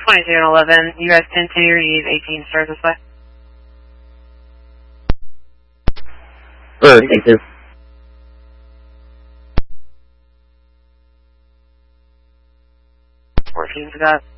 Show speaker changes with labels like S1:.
S1: 22 and 11, US 10-2, you need 18 stars this way.
S2: Thank you.
S1: 14 forgot.